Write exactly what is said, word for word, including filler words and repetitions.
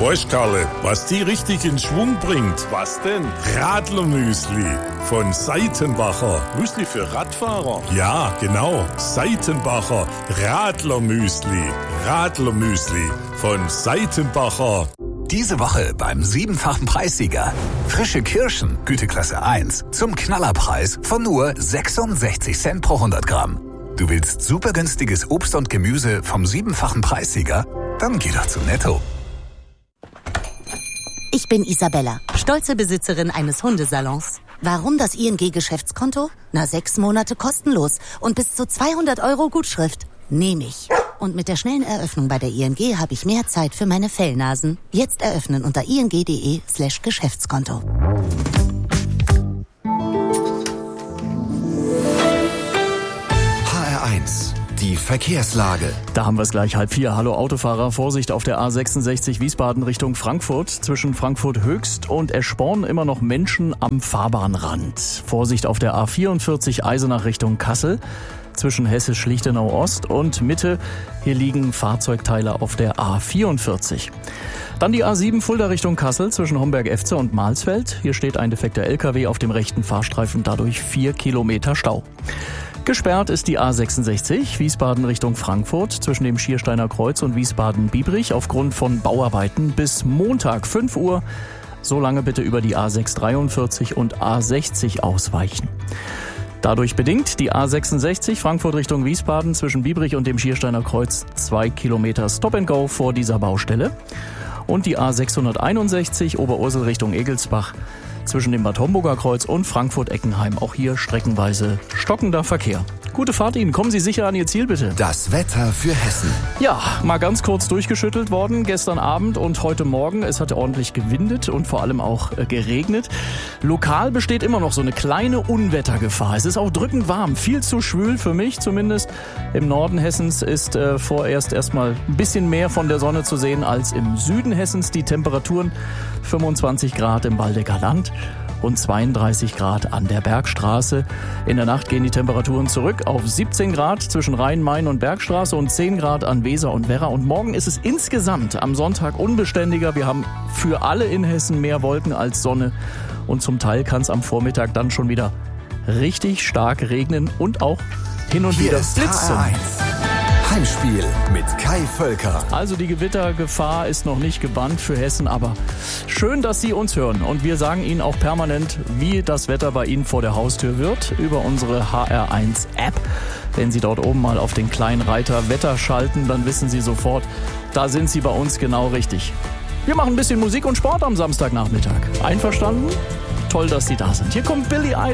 Weißt, Karle, was die richtig in Schwung bringt? Was denn? Radlermüsli von Seitenbacher. Müsli für Radfahrer? Ja, genau. Seitenbacher Radlermüsli. Radlermüsli von Seitenbacher. Diese Woche beim siebenfachen Preissieger. Frische Kirschen, Güteklasse eins, zum Knallerpreis von nur sechsundsechzig Cent pro hundert Gramm. Du willst super günstiges Obst und Gemüse vom siebenfachen Preissieger? Dann geh doch zu Netto. Ich bin Isabella, stolze Besitzerin eines Hundesalons. Warum das I N G-Geschäftskonto? Na, sechs Monate kostenlos und bis zu zweihundert Euro Gutschrift. Nehm ich. Und mit der schnellen Eröffnung bei der I N G habe ich mehr Zeit für meine Fellnasen. Jetzt eröffnen unter ing.de slash Geschäftskonto. H R eins. Die Verkehrslage. Da haben wir es gleich, halb vier. Hallo Autofahrer, Vorsicht auf der A sechsundsechzig Wiesbaden Richtung Frankfurt. Zwischen Frankfurt Höchst und Eschborn immer noch Menschen am Fahrbahnrand. Vorsicht auf der A vierundvierzig Eisenach Richtung Kassel. Zwischen Hessisch-Lichtenau Ost und Mitte. Hier liegen Fahrzeugteile auf der A vierundvierzig. Dann die A sieben Fulda Richtung Kassel zwischen Homberg-Efze und Mahlsfeld. Hier steht ein defekter L K W auf dem rechten Fahrstreifen, dadurch vier Kilometer Stau. Gesperrt ist die A sechsundsechzig Wiesbaden Richtung Frankfurt zwischen dem Schiersteiner Kreuz und Wiesbaden-Biebrich aufgrund von Bauarbeiten bis Montag fünf Uhr. So lange bitte über die A sechshundertdreiundvierzig und A sechzig ausweichen. Dadurch bedingt die A sechsundsechzig Frankfurt Richtung Wiesbaden zwischen Biebrich und dem Schiersteiner Kreuz zwei Kilometer Stop and Go vor dieser Baustelle. Und die A sechshunderteinundsechzig Oberursel Richtung Egelsbach zwischen dem Bad Homburger Kreuz und Frankfurt-Eckenheim. Auch hier streckenweise stockender Verkehr. Gute Fahrt Ihnen. Kommen Sie sicher an Ihr Ziel, bitte. Das Wetter für Hessen. Ja, mal ganz kurz durchgeschüttelt worden gestern Abend und heute Morgen. Es hat ordentlich gewindet und vor allem auch äh, geregnet. Lokal besteht immer noch so eine kleine Unwettergefahr. Es ist auch drückend warm, viel zu schwül für mich zumindest. Im Norden Hessens ist äh, vorerst erstmal ein bisschen mehr von der Sonne zu sehen als im Süden Hessens. Die Temperaturen fünfundzwanzig Grad im Waldecker Land und zweiunddreißig Grad an der Bergstraße. In der Nacht gehen die Temperaturen zurück auf siebzehn Grad zwischen Rhein, Main und Bergstraße und zehn Grad an Weser und Werra. Und morgen ist es insgesamt am Sonntag unbeständiger. Wir haben für alle in Hessen mehr Wolken als Sonne. Und zum Teil kann es am Vormittag dann schon wieder richtig stark regnen und auch hin und Hier wieder ist blitzen. H R eins. Heimspiel mit Kai Völker. Also die Gewittergefahr ist noch nicht gebannt für Hessen, aber schön, dass Sie uns hören. Und wir sagen Ihnen auch permanent, wie das Wetter bei Ihnen vor der Haustür wird, über unsere H R eins App. Wenn Sie dort oben mal auf den kleinen Reiter Wetter schalten, dann wissen Sie sofort, da sind Sie bei uns genau richtig. Wir machen ein bisschen Musik und Sport am Samstagnachmittag. Einverstanden? Toll, dass Sie da sind. Hier kommt Billy Idol.